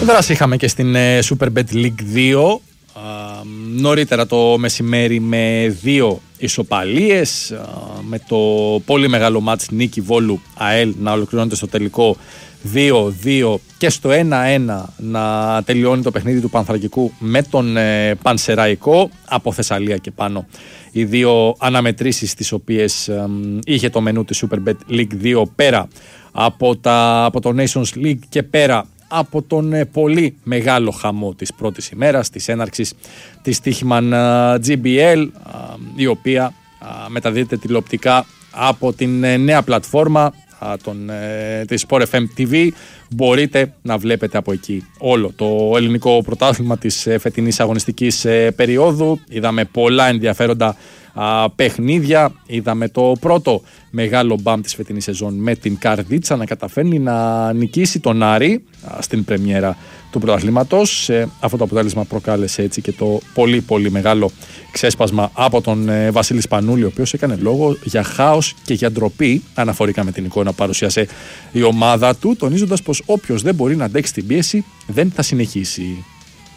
Δράση είχαμε και στην Superbet League 2 νωρίτερα το μεσημέρι με 2 ισοπαλίες, με το πολύ μεγάλο μάτς νίκη Βόλου ΑΕΛ να ολοκληρώνεται στο τελικό 2-2 και στο 1-1 να τελειώνει το παιχνίδι του Πανθρακικού με τον Πανσεραϊκό. Από Θεσσαλία και πάνω οι δύο αναμετρήσεις τις οποίες είχε το μενού της Superbet League 2, πέρα από το Nations League και πέρα από τον πολύ μεγάλο χαμό της πρώτης ημέρας, της έναρξης της Τύχημαν GBL, η οποία μεταδίδεται τηλεοπτικά από την νέα πλατφόρμα της Sport FM TV. Μπορείτε να βλέπετε από εκεί όλο το ελληνικό πρωτάθλημα της φετινής αγωνιστικής περίοδου. Είδαμε πολλά ενδιαφέροντα παιχνίδια. Είδαμε το πρώτο μεγάλο μπαμ της φετινής σεζόν με την Καρδίτσα να καταφέρνει να νικήσει τον Άρη στην πρεμιέρα του πρωταθλήματος. Αυτό το αποτέλεσμα προκάλεσε έτσι και το πολύ πολύ μεγάλο ξέσπασμα από τον Βασίλη Σπανούλη, ο οποίος έκανε λόγο για χάος και για ντροπή αναφορικά με την εικόνα που παρουσίασε η ομάδα του, τονίζοντας πως όποιος δεν μπορεί να αντέξει την πίεση δεν θα συνεχίσει.